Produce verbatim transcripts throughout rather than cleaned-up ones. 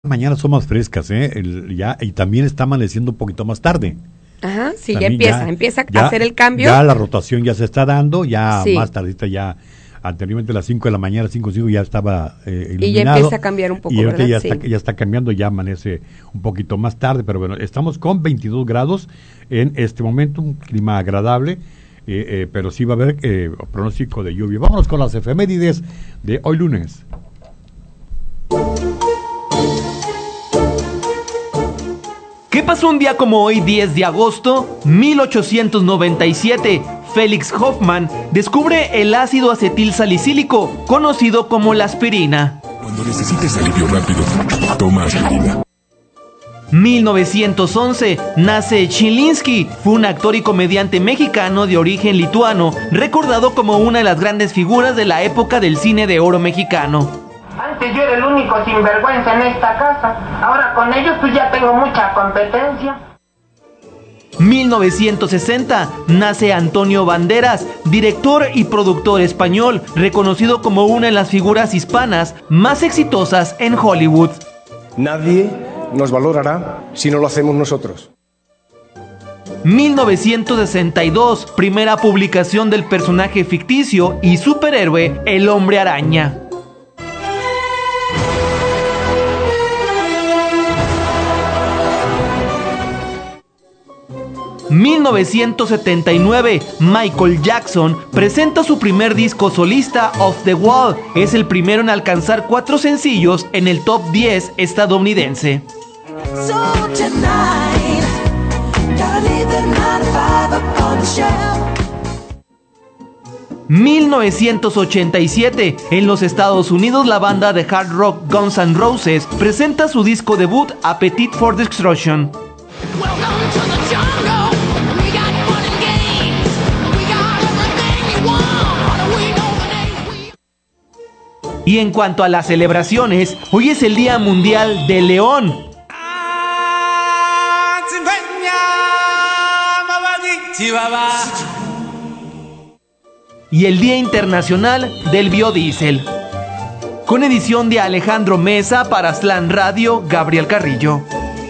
Mañanas son más frescas, ¿eh? El, ya, y también está amaneciendo un poquito más tarde. Ajá, sí, También ya empieza, ya, empieza ya, a hacer el cambio. Ya la rotación ya se está dando, ya Sí. más tardita ya, anteriormente a las cinco de la mañana, cinco cinco ya estaba eh, iluminado. Y ya empieza a cambiar un poco, y ahorita ¿verdad? ya, Sí. está, ya está cambiando, ya amanece un poquito más tarde, pero bueno, estamos con veintidós grados en este momento, un clima agradable, eh, eh, pero sí va a haber eh, pronóstico de lluvia. Vámonos con las efemérides de hoy lunes. ¿Qué pasó un día como hoy, diez de agosto? mil ochocientos noventa y siete. Felix Hoffmann descubre el ácido acetil salicílico, conocido como la aspirina. Cuando necesites alivio rápido, toma aspirina. mil novecientos once. Nace Chilinsky. Fue un actor y comediante mexicano de origen lituano, recordado como una de las grandes figuras de la época del cine de oro mexicano. Antes yo era el único sinvergüenza en esta casa. Ahora con ellos pues ya tengo mucha competencia. mil novecientos sesenta. Nace Antonio Banderas, director y productor español, reconocido como una de las figuras hispanas más exitosas en Hollywood. Nadie nos valorará si no lo hacemos nosotros. mil novecientos sesenta y dos. Primera publicación del personaje ficticio y superhéroe El Hombre Araña. mil novecientos setenta y nueve. Michael Jackson presenta su primer disco solista, Off the Wall. Es el primero en alcanzar cuatro sencillos en el top diez estadounidense. So tonight, gotta leave the nine to five up on the shelf. mil novecientos ochenta y siete. En los Estados Unidos, la banda de hard rock Guns N' Roses presenta su disco debut, Appetite for Destruction. Welcome to the jungle. We got fun and games. We got everything you want. We know the names we... Y en cuanto a las celebraciones, hoy es el Día Mundial del León. Y el Día Internacional del Biodiesel. Con edición de Alejandro Mesa para Slam Radio, Gabriel Carrillo.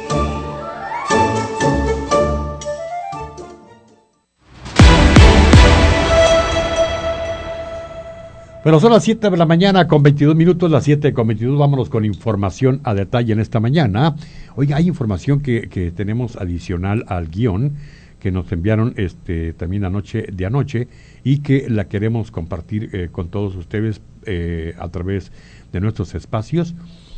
Pero son las siete de la mañana con veintidós minutos, las siete con veintidós, vámonos con información a detalle en esta mañana. Oiga, hay información que, que tenemos adicional al guión que nos enviaron este también anoche de anoche y que la queremos compartir eh, con todos ustedes eh, a través de nuestros espacios.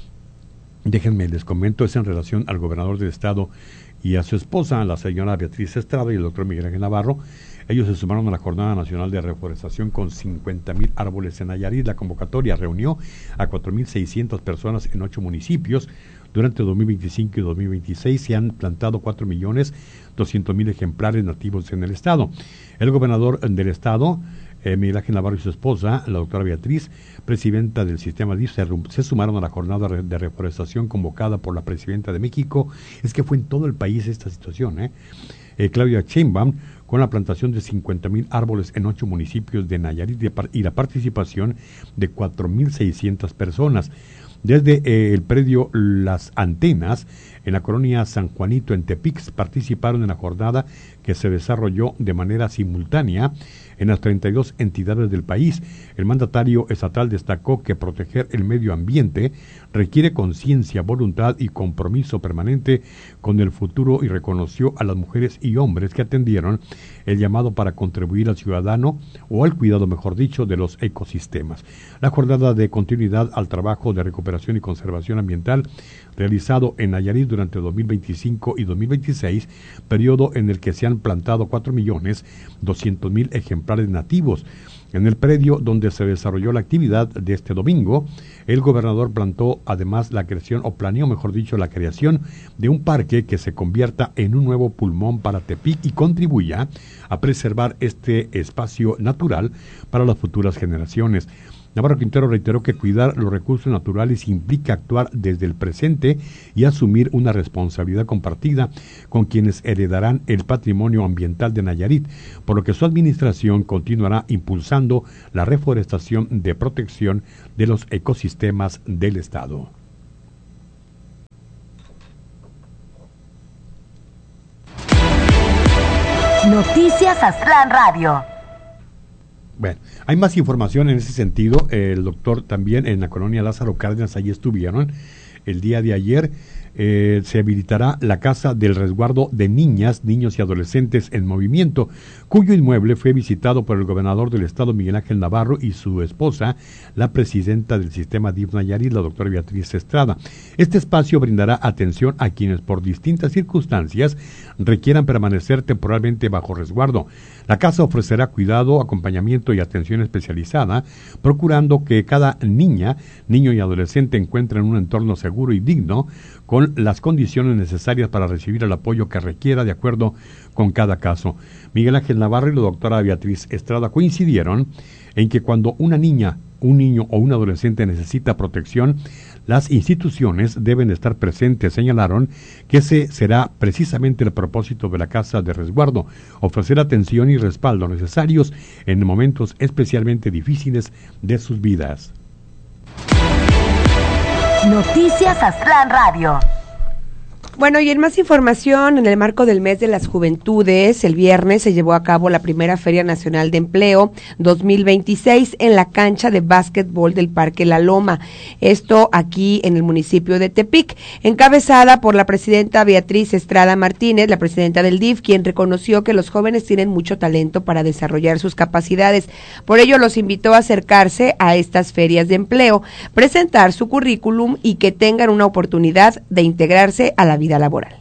Déjenme les comento, es en relación al gobernador del estado y a su esposa, la señora Beatriz Estrada y el doctor Miguel Ángel Navarro. Ellos se sumaron a la Jornada Nacional de Reforestación con cincuenta mil árboles en Nayarit. La convocatoria reunió a cuatro mil seiscientas personas en ocho municipios. Durante dos mil veinticinco y dos mil veintiséis se han plantado cuatro millones doscientos mil ejemplares nativos en el estado. El gobernador del estado, eh, Miguel Ángel Navarro y su esposa, la doctora Beatriz, presidenta del sistema D I F, se, se sumaron a la jornada de reforestación convocada por la presidenta de México. Es que fue en todo el país esta situación, ¿eh? Eh, Claudia Sheinbaum, con la plantación de cincuenta mil árboles en ocho municipios de Nayarit y la participación de cuatro mil seiscientas personas. Desde eh, el predio Las Antenas, en la colonia San Juanito, en Tepic, participaron en la jornada que se desarrolló de manera simultánea en las treinta y dos entidades del país. El mandatario estatal destacó que proteger el medio ambiente requiere conciencia, voluntad y compromiso permanente con el futuro y reconoció a las mujeres y hombres que atendieron el llamado para contribuir al ciudadano o al cuidado, mejor dicho, de los ecosistemas. La jornada de continuidad al trabajo de recuperación y conservación ambiental realizado en Nayarit durante dos mil veinticinco y dos mil veintiséis, periodo en el que se han plantado cuatro millones doscientos mil ejemplares nativos. En el predio donde se desarrolló la actividad de este domingo, el gobernador plantó además la creación, o planeó mejor dicho, la creación de un parque que se convierta en un nuevo pulmón para Tepic y contribuya a preservar este espacio natural para las futuras generaciones. Navarro Quintero reiteró que cuidar los recursos naturales implica actuar desde el presente y asumir una responsabilidad compartida con quienes heredarán el patrimonio ambiental de Nayarit, por lo que su administración continuará impulsando la reforestación de protección de los ecosistemas del estado. Noticias Aztlán Radio. Bueno, hay más información en ese sentido. El doctor también en la colonia Lázaro Cárdenas, allí estuvieron el día de ayer. Eh, se habilitará la Casa del Resguardo de Niñas, Niños y Adolescentes en Movimiento, cuyo inmueble fue visitado por el gobernador del estado, Miguel Ángel Navarro, y su esposa, la presidenta del sistema D I F Nayarit, la doctora Beatriz Estrada. Este espacio brindará atención a quienes por distintas circunstancias requieran permanecer temporalmente bajo resguardo. La casa ofrecerá cuidado, acompañamiento y atención especializada, procurando que cada niña, niño y adolescente encuentren un entorno seguro y digno, con las condiciones necesarias para recibir el apoyo que requiera de acuerdo con cada caso. Miguel Ángel Navarro y la doctora Beatriz Estrada coincidieron en que cuando una niña, un niño o un adolescente necesita protección, las instituciones deben estar presentes. Señalaron que ese será precisamente el propósito de la Casa de Resguardo, ofrecer atención y respaldo necesarios en momentos especialmente difíciles de sus vidas. Noticias Aztlán Radio. Bueno, y en más información, en el marco del mes de las juventudes, el viernes se llevó a cabo la primera Feria Nacional de Empleo dos mil veintiséis en la cancha de básquetbol del Parque La Loma. Esto aquí en el municipio de Tepic, encabezada por la presidenta Beatriz Estrada Martínez, la presidenta del D I F, quien reconoció que los jóvenes tienen mucho talento para desarrollar sus capacidades. Por ello los invitó a acercarse a estas ferias de empleo, presentar su currículum y que tengan una oportunidad de integrarse a la vida laboral.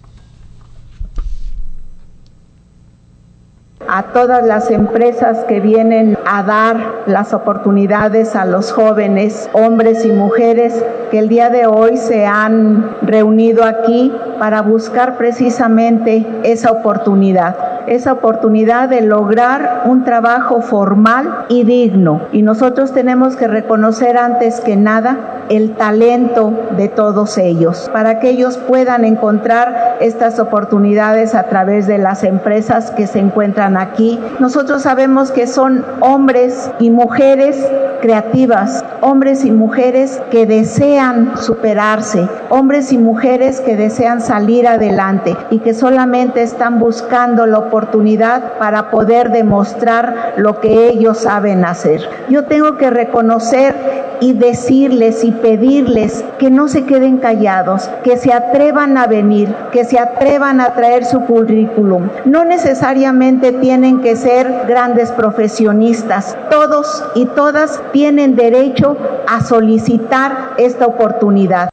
A todas las empresas que vienen a dar las oportunidades a los jóvenes, hombres y mujeres, que el día de hoy se han reunido aquí para buscar precisamente esa oportunidad, esa oportunidad de lograr un trabajo formal y digno. Y nosotros tenemos que reconocer antes que nada el talento de todos ellos, para que ellos puedan encontrar estas oportunidades a través de las empresas que se encuentran aquí. Nosotros sabemos que son hombres y mujeres creativas, hombres y mujeres que desean superarse, hombres y mujeres que desean salir adelante y que solamente están buscando la oportunidad para poder demostrar lo que ellos saben hacer. Yo tengo que reconocer y decirles y pedirles que no se queden callados, que se atrevan a venir, que se atrevan a traer su currículum. No necesariamente tienen que ser grandes profesionistas. Todos y todas tienen derecho a solicitar esta oportunidad.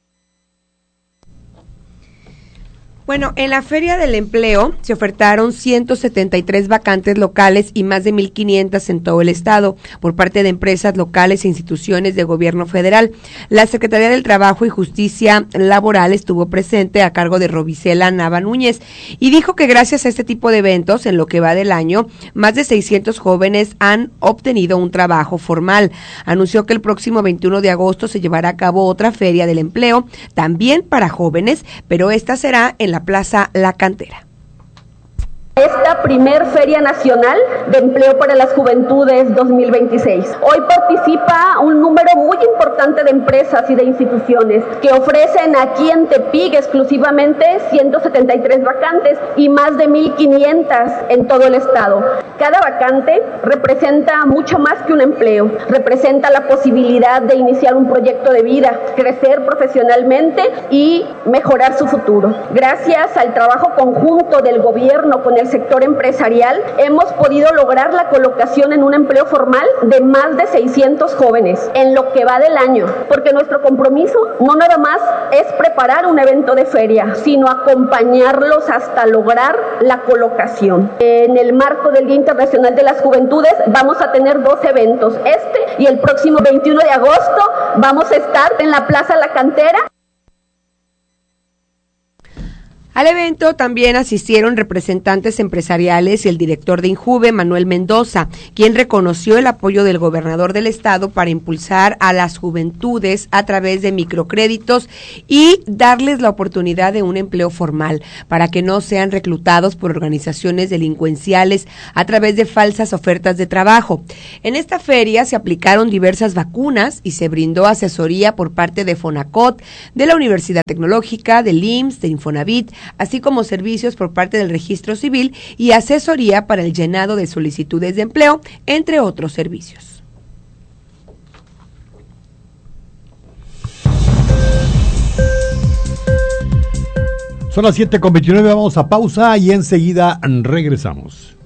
Bueno, en la Feria del Empleo se ofertaron ciento setenta y tres vacantes locales y más de mil quinientas en todo el estado por parte de empresas locales e instituciones de gobierno federal. La Secretaría del Trabajo y Justicia Laboral estuvo presente a cargo de Robicela Nava Núñez y dijo que gracias a este tipo de eventos, en lo que va del año, más de seiscientos jóvenes han obtenido un trabajo formal. Anunció que el próximo veintiuno de agosto se llevará a cabo otra Feria del Empleo, también para jóvenes, pero esta será en la Plaza La Cantera. Esta primer Feria Nacional de Empleo para las Juventudes dos mil veintiséis. Hoy participa un número muy importante de empresas y de instituciones que ofrecen aquí en Tepic exclusivamente ciento setenta y tres vacantes y más de mil quinientas en todo el estado. Cada vacante representa mucho más que un empleo, representa la posibilidad de iniciar un proyecto de vida, crecer profesionalmente y mejorar su futuro. Gracias al trabajo conjunto del gobierno con el sector empresarial, hemos podido lograr la colocación en un empleo formal de más de seiscientos jóvenes en lo que va del año, porque nuestro compromiso no nada más es preparar un evento de feria, sino acompañarlos hasta lograr la colocación. En el marco del Día Internacional de las Juventudes vamos a tener dos eventos, este y el próximo veintiuno de agosto vamos a estar en la Plaza La Cantera. Al evento también asistieron representantes empresariales y el director de Injuve, Manuel Mendoza, quien reconoció el apoyo del gobernador del estado para impulsar a las juventudes a través de microcréditos y darles la oportunidad de un empleo formal para que no sean reclutados por organizaciones delincuenciales a través de falsas ofertas de trabajo. En esta feria se aplicaron diversas vacunas y se brindó asesoría por parte de Fonacot, de la Universidad Tecnológica, del I M S S, de Infonavit, así como servicios por parte del Registro Civil y asesoría para el llenado de solicitudes de empleo, entre otros servicios. Son las siete con veintinueve, vamos a pausa y enseguida regresamos.